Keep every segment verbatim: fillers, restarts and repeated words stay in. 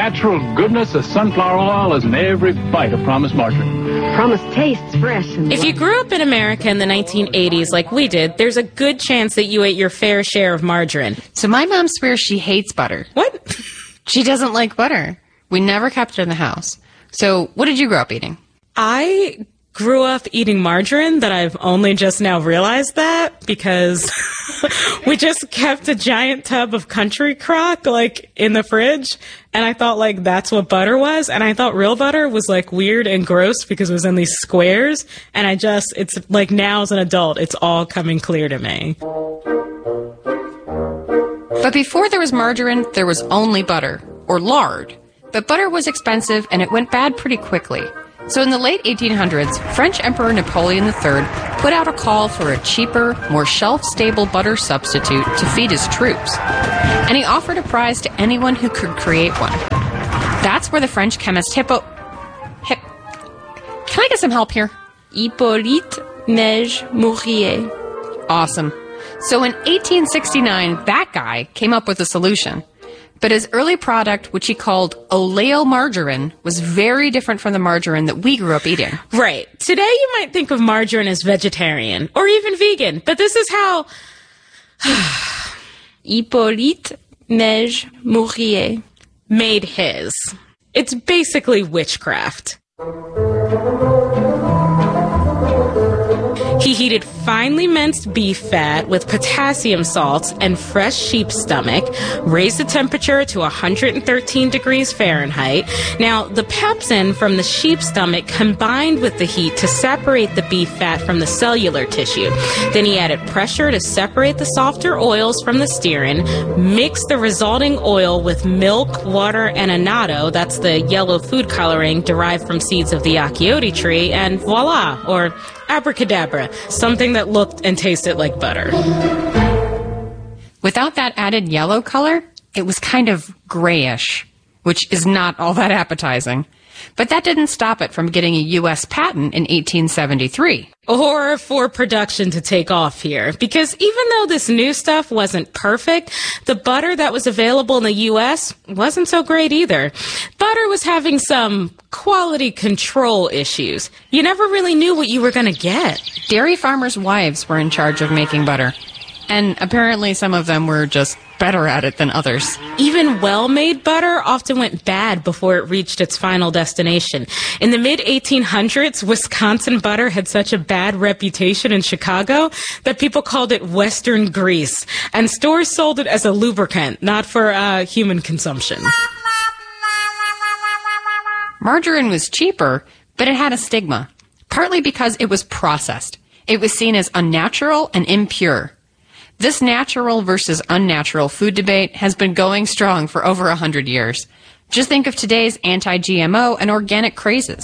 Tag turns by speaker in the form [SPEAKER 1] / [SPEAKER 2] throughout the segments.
[SPEAKER 1] natural goodness of sunflower oil is in every bite of Promise margarine.
[SPEAKER 2] Promise tastes fresh. And
[SPEAKER 3] if you grew up in America in the nineteen eighties like we did, there's a good chance that you ate your fair share of margarine.
[SPEAKER 4] So my mom swears she hates butter.
[SPEAKER 3] What?
[SPEAKER 4] She doesn't like butter. We never kept it in the house. So what did you grow up eating?
[SPEAKER 3] I grew up eating margarine that I've only just now realized that because we just kept a giant tub of Country Crock like in the fridge, and I thought like that's what butter was, and I thought real butter was like weird and gross because it was in these squares, and I just it's like now as an adult it's all coming clear to me.
[SPEAKER 4] But before there was margarine, there was only butter or lard. But butter was expensive and it went bad pretty quickly. So in the late eighteen hundreds, French Emperor Napoleon the Third put out a call for a cheaper, more shelf-stable butter substitute to feed his troops. And he offered a prize to anyone who could create one. That's where the French chemist Hippo... Hip... Can I get some help here?
[SPEAKER 5] Hippolyte Neige Mourier.
[SPEAKER 4] Awesome. So in eighteen sixty-nine, that guy came up with a solution. But his early product, which he called oleomargarine, was very different from the margarine that we grew up eating.
[SPEAKER 3] Right. Today you might think of margarine as vegetarian or even vegan, but this is how...
[SPEAKER 5] Hippolyte Neige Mourier
[SPEAKER 3] made his. It's basically witchcraft. He heated finely minced beef fat with potassium salts and fresh sheep's stomach, raised the temperature to one hundred thirteen degrees Fahrenheit. Now, the pepsin from the sheep's stomach combined with the heat to separate the beef fat from the cellular tissue. Then he added pressure to separate the softer oils from the stearin, mixed the resulting oil with milk, water, and annatto, that's the yellow food coloring derived from seeds of the achiote tree, and voila, or abracadabra, something that looked and tasted like butter.
[SPEAKER 4] Without that added yellow color, it was kind of grayish, which is not all that appetizing. But that didn't stop it from getting a U S patent in eighteen seventy-three.
[SPEAKER 3] Or for production to take off here. Because even though this new stuff wasn't perfect, the butter that was available in the U S wasn't so great either. Butter was having some quality control issues. You never really knew what you were going to get.
[SPEAKER 4] Dairy farmers' wives were in charge of making butter. And apparently some of them were just better at it than others.
[SPEAKER 3] Even well-made butter often went bad before it reached its final destination. In the mid eighteen hundreds, Wisconsin butter had such a bad reputation in Chicago that people called it Western grease, and stores sold it as a lubricant, not for uh, human consumption.
[SPEAKER 4] Margarine was cheaper, but it had a stigma, partly because it was processed. It was seen as unnatural and impure. This natural versus unnatural food debate has been going strong for over a hundred years. Just think of today's anti-G M O and organic crazes.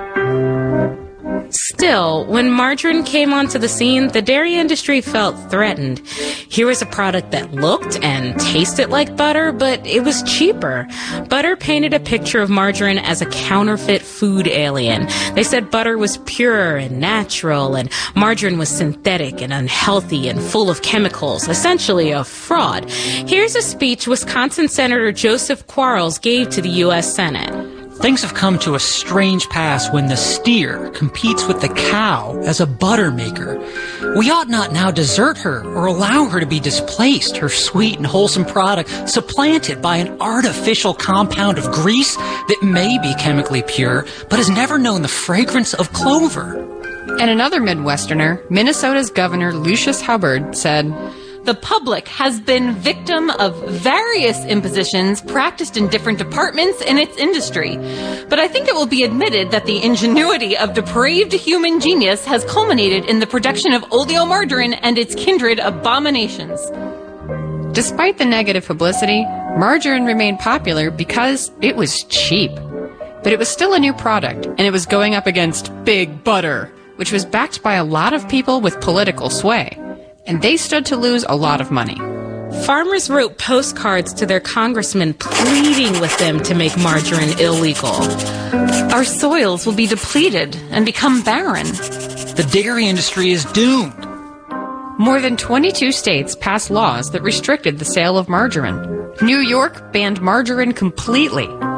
[SPEAKER 3] Still, when margarine came onto the scene, the dairy industry felt threatened. Here was a product that looked and tasted like butter, but it was cheaper. Butter painted a picture of margarine as a counterfeit food alien. They said butter was pure and natural, and margarine was synthetic and unhealthy and full of chemicals, essentially a fraud. Here's a speech Wisconsin Senator Joseph Quarles gave to the U S Senate.
[SPEAKER 6] Things have come to a strange pass when the steer competes with the cow as a butter maker. We ought not now desert her or allow her to be displaced, her sweet and wholesome product supplanted by an artificial compound of grease that may be chemically pure, but has never known the fragrance of clover.
[SPEAKER 4] And another Midwesterner, Minnesota's Governor Lucius Hubbard, said,
[SPEAKER 7] "The public has been victim of various impositions practiced in different departments in its industry. But I think it will be admitted that the ingenuity of depraved human genius has culminated in the production of oleomargarine and its kindred abominations."
[SPEAKER 4] Despite the negative publicity, margarine remained popular because it was cheap. But it was still a new product, and it was going up against Big Butter, which was backed by a lot of people with political sway. And they stood to lose a lot of money.
[SPEAKER 3] Farmers wrote postcards to their congressmen pleading with them to make margarine illegal.
[SPEAKER 7] "Our soils will be depleted and become barren.
[SPEAKER 6] The dairy industry is doomed."
[SPEAKER 4] More than twenty-two states passed laws that restricted the sale of margarine. New York banned margarine completely.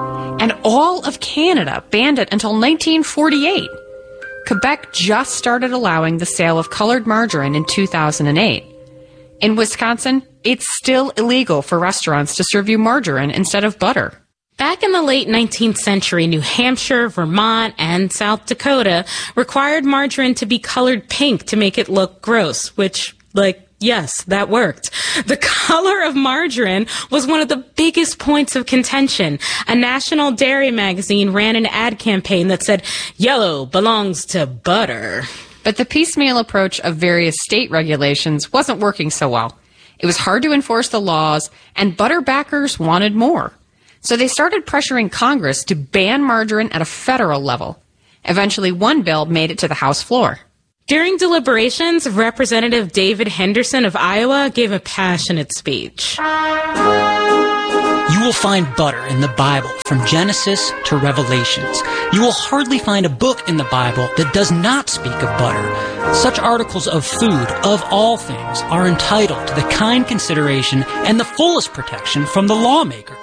[SPEAKER 4] and all of Canada banned it until nineteen forty-eight. Quebec just started allowing the sale of colored margarine in two thousand eight. In Wisconsin, it's still illegal for restaurants to serve you margarine instead of butter.
[SPEAKER 3] Back in the late nineteenth century, New Hampshire, Vermont, and South Dakota required margarine to be colored pink to make it look gross, which, like, yes, that worked. The color of margarine was one of the biggest points of contention. A national dairy magazine ran an ad campaign that said, "Yellow belongs to butter."
[SPEAKER 4] But the piecemeal approach of various state regulations wasn't working so well. It was hard to enforce the laws, and butter backers wanted more. So they started pressuring Congress to ban margarine at a federal level. Eventually, one bill made it to the House floor.
[SPEAKER 3] During deliberations, Representative David Henderson of Iowa gave a passionate speech.
[SPEAKER 6] You will find butter in the Bible from Genesis to Revelations. You will hardly find a book in the Bible that does not speak of butter. Such articles of food, of all things, are entitled to the kind consideration and the fullest protection from the lawmaker.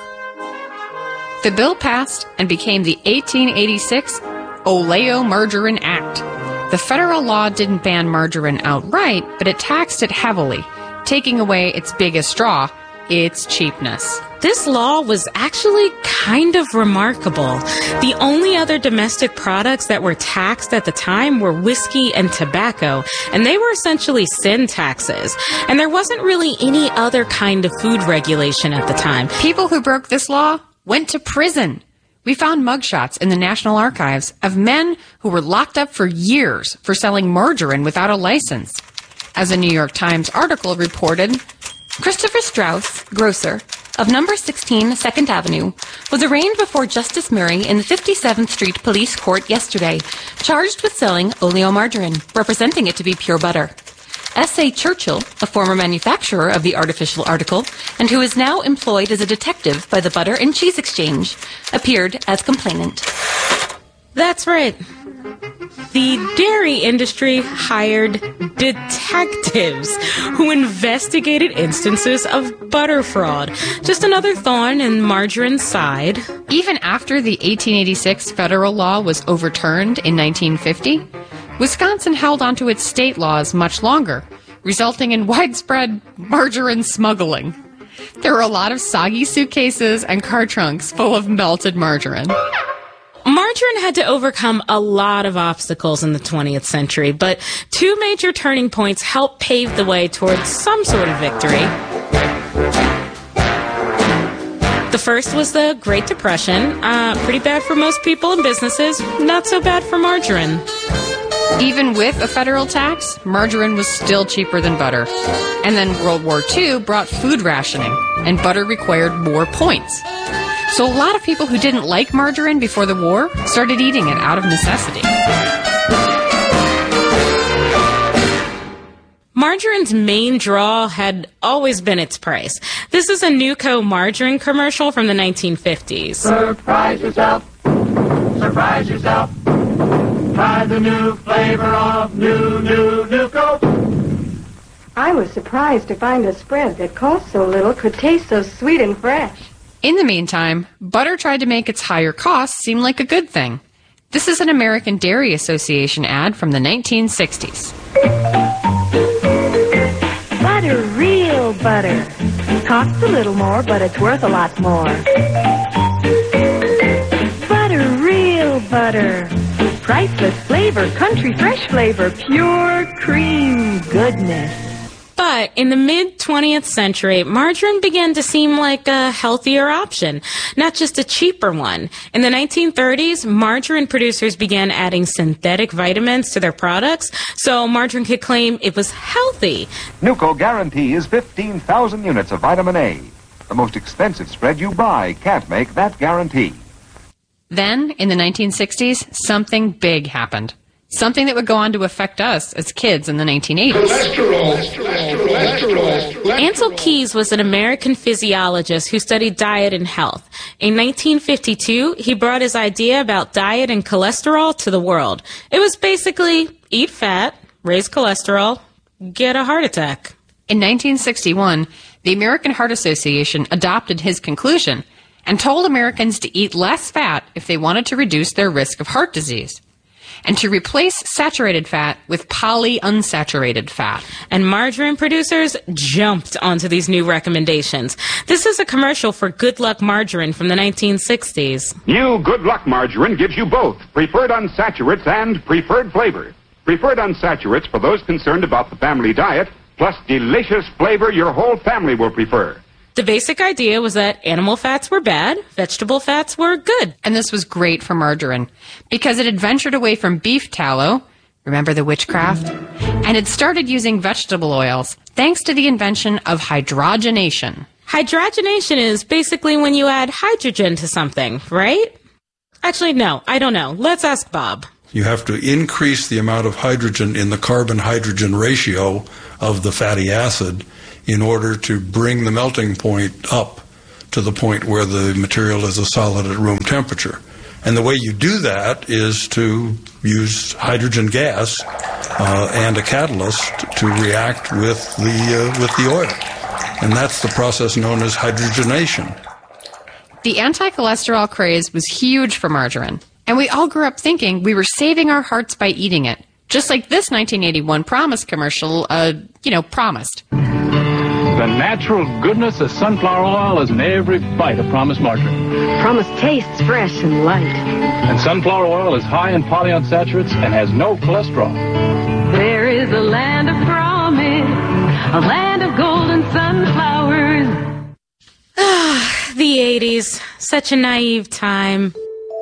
[SPEAKER 4] The bill passed and became the eighteen eighty-six Oleomargarine Act. The federal law didn't ban margarine outright, but it taxed it heavily, taking away its biggest draw, its cheapness.
[SPEAKER 3] This law was actually kind of remarkable. The only other domestic products that were taxed at the time were whiskey and tobacco, and they were essentially sin taxes. And there wasn't really any other kind of food regulation at the time.
[SPEAKER 4] People who broke this law went to prison. We found mugshots in the National Archives of men who were locked up for years for selling margarine without a license. As a New York Times article reported,
[SPEAKER 7] Christopher Strauss, grocer, of number sixteen Second Avenue, was arraigned before Justice Murray in the fifty-seventh Street Police Court yesterday, charged with selling oleomargarine, representing it to be pure butter. S A Churchill, a former manufacturer of the artificial article, and who is now employed as a detective by the Butter and Cheese Exchange, appeared as complainant.
[SPEAKER 3] That's right. The dairy industry hired detectives who investigated instances of butter fraud. Just another thorn in margarine's side.
[SPEAKER 4] Even after the eighteen eighty-six federal law was overturned in nineteen fifty, Wisconsin held onto its state laws much longer, resulting in widespread margarine smuggling. There were a lot of soggy suitcases and car trunks full of melted margarine.
[SPEAKER 3] Margarine had to overcome a lot of obstacles in the twentieth century, but two major turning points helped pave the way towards some sort of victory. The first was the Great Depression. Uh, pretty bad for most people and businesses, not so bad for margarine.
[SPEAKER 4] Even with a federal tax, margarine was still cheaper than butter. And then World War Two brought food rationing, and butter required more points. So a lot of people who didn't like margarine before the war started eating it out of necessity.
[SPEAKER 3] Margarine's main draw had always been its price. This is a Nuco margarine commercial from the nineteen fifties.
[SPEAKER 1] Surprise yourself. Surprise yourself. Try the new flavor of new, new, Nuco.
[SPEAKER 2] I was surprised to find a spread that cost so little could taste so sweet and fresh.
[SPEAKER 4] In the meantime, butter tried to make its higher costs seem like a good thing. This is an American Dairy Association ad from the nineteen sixties.
[SPEAKER 2] Butter, real butter. Costs a little more, but it's worth a lot more. Butter, real butter. Priceless flavor, country fresh flavor, pure cream goodness.
[SPEAKER 3] But in the mid-twentieth century, margarine began to seem like a healthier option, not just a cheaper one. In the nineteen thirties, margarine producers began adding synthetic vitamins to their products, so margarine could claim it was healthy.
[SPEAKER 8] Nuco guarantees fifteen thousand units of vitamin A. The most expensive spread you buy can't make that guarantee.
[SPEAKER 4] Then, in the nineteen sixties, something big happened. Something that would go on to affect us as kids in the nineteen eighties.
[SPEAKER 9] Cholesterol, cholesterol, cholesterol, cholesterol.
[SPEAKER 3] Ansel Keys was an American physiologist who studied diet and health. In nineteen fifty-two, he brought his idea about diet and cholesterol to the world. It was basically eat fat, raise cholesterol, get a heart attack.
[SPEAKER 4] In nineteen sixty-one, the American Heart Association adopted his conclusion, and told Americans to eat less fat if they wanted to reduce their risk of heart disease, and to replace saturated fat with polyunsaturated fat.
[SPEAKER 3] And margarine producers jumped onto these new recommendations. This is a commercial for Good Luck Margarine from the nineteen sixties.
[SPEAKER 10] New Good Luck Margarine gives you both preferred unsaturates and preferred flavor. Preferred unsaturates for those concerned about the family diet, plus delicious flavor your whole family will prefer.
[SPEAKER 3] The basic idea was that animal fats were bad, vegetable fats were good.
[SPEAKER 4] And this was great for margarine because it had ventured away from beef tallow, remember the witchcraft, and it started using vegetable oils thanks to the invention of hydrogenation.
[SPEAKER 3] Hydrogenation is basically when you add hydrogen to something, right? Actually, no, I don't know. Let's ask Bob.
[SPEAKER 11] You have to increase the amount of hydrogen in the carbon-hydrogen ratio of the fatty acid in order to bring the melting point up to the point where the material is a solid at room temperature. And the way you do that is to use hydrogen gas uh, and a catalyst to react with the uh, with the oil. And that's the process known as hydrogenation.
[SPEAKER 4] The anti-cholesterol craze was huge for margarine, and we all grew up thinking we were saving our hearts by eating it, just like this nineteen eighty-one Promise commercial, uh, you know, promised.
[SPEAKER 1] The natural goodness of sunflower oil is in every bite of Promise margarine.
[SPEAKER 2] Promise tastes fresh and light.
[SPEAKER 1] And sunflower oil is high in polyunsaturates and has no cholesterol.
[SPEAKER 2] There is a land of promise, a land of golden sunflowers.
[SPEAKER 3] Ah, the eighties. Such a naive time.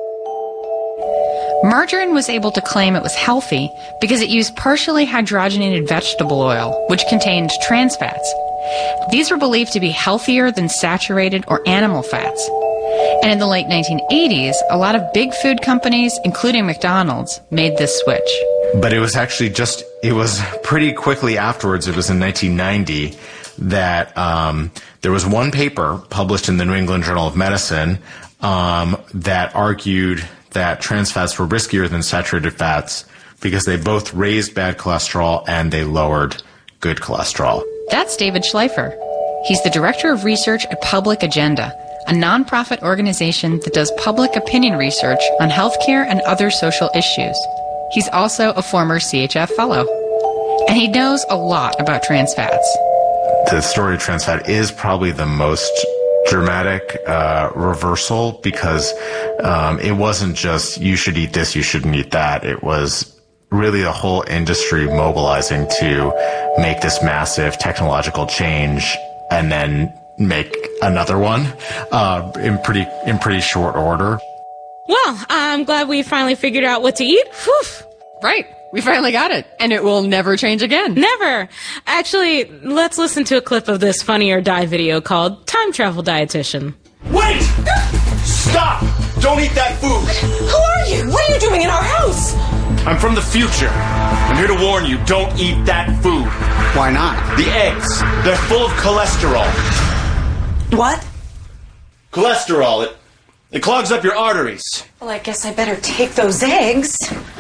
[SPEAKER 4] Margarine was able to claim it was healthy because it used partially hydrogenated vegetable oil, which contained trans fats. These were believed to be healthier than saturated or animal fats. And in the late nineteen eighties, a lot of big food companies, including McDonald's, made this switch.
[SPEAKER 12] But it was actually just, it was pretty quickly afterwards, it was in nineteen ninety, that um, there was one paper published in the New England Journal of Medicine um, that argued that trans fats were riskier than saturated fats because they both raised bad cholesterol and they lowered good cholesterol.
[SPEAKER 4] That's David Schleifer. He's the director of research at Public Agenda, a nonprofit organization that does public opinion research on healthcare and other social issues. He's also a former C H F fellow, and he knows a lot about trans fats.
[SPEAKER 12] The story of trans fat is probably the most dramatic uh, reversal because um, it wasn't just you should eat this, you shouldn't eat that. It was really a whole industry mobilizing to make this massive technological change and then make another one uh, in pretty in pretty short order.
[SPEAKER 3] Well, I'm glad we finally figured out what to eat. Whew.
[SPEAKER 4] Right. We finally got it. And it will never change again.
[SPEAKER 3] Never. Actually, let's listen to a clip of this Funny or Die video called Time Travel Dietitian.
[SPEAKER 13] Wait! Stop! Don't eat that food!
[SPEAKER 14] Who are you? What are you doing in our house?
[SPEAKER 13] I'm from the future. I'm here to warn you, don't eat that food.
[SPEAKER 15] Why not?
[SPEAKER 13] The eggs. They're full of cholesterol.
[SPEAKER 14] What?
[SPEAKER 13] Cholesterol. It, it clogs up your arteries.
[SPEAKER 14] Well, I guess I better take those eggs.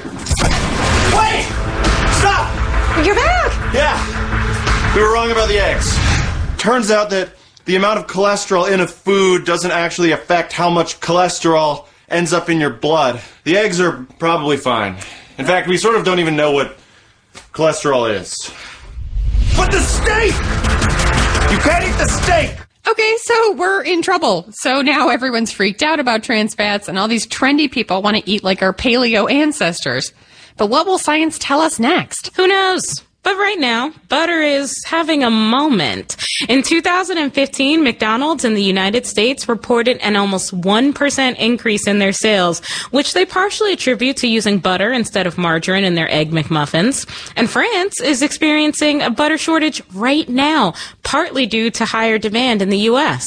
[SPEAKER 13] Wait! Stop!
[SPEAKER 14] You're back!
[SPEAKER 13] Yeah. We were wrong about the eggs. Turns out that the amount of cholesterol in a food doesn't actually affect how much cholesterol ends up in your blood. The eggs are probably fine. In fact, we sort of don't even know what cholesterol is. But the steak! You can't eat the steak!
[SPEAKER 4] Okay, so we're in trouble. So now everyone's freaked out about trans fats, and all these trendy people want to eat like our paleo ancestors. But what will science tell us next?
[SPEAKER 3] Who knows? But right now, butter is having a moment. In two thousand fifteen, McDonald's in the United States reported an almost one percent increase in their sales, which they partially attribute to using butter instead of margarine in their Egg McMuffins. And France is experiencing a butter shortage right now, partly due to higher demand in the U S.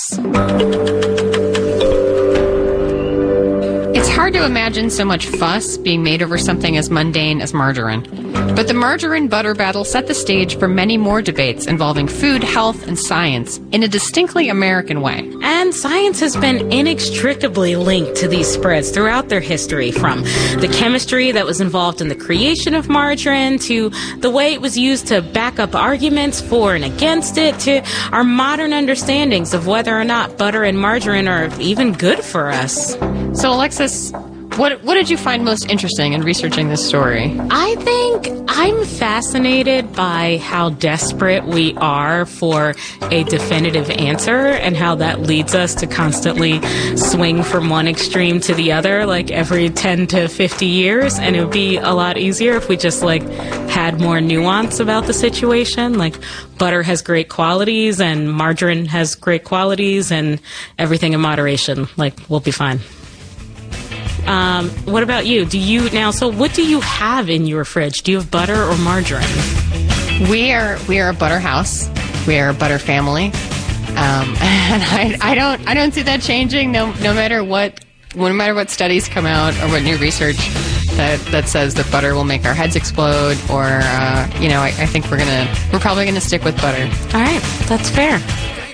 [SPEAKER 4] It's hard to imagine so much fuss being made over something as mundane as margarine. But the margarine-butter battle set the stage for many more debates involving food, health, and science in a distinctly American way.
[SPEAKER 3] And science has been inextricably linked to these spreads throughout their history, from the chemistry that was involved in the creation of margarine to the way it was used to back up arguments for and against it to our modern understandings of whether or not butter and margarine are even good for us.
[SPEAKER 4] So, Alexis, What what did you find most interesting in researching this story?
[SPEAKER 3] I think I'm fascinated by how desperate we are for a definitive answer and how that leads us to constantly swing from one extreme to the other like every ten to fifty years. And it would be a lot easier if we just like had more nuance about the situation. Like butter has great qualities and margarine has great qualities and everything in moderation. Like we'll be fine. Um, what about you? Do you now? So, what do you have in your fridge? Do you have butter or margarine?
[SPEAKER 4] We are we are a butter house. We are a butter family, um, and I, I don't I don't see that changing. No no matter what no matter what studies come out or what new research that that says that butter will make our heads explode, or uh, you know, I, I think we're gonna we're probably gonna stick with butter.
[SPEAKER 3] All right, that's fair.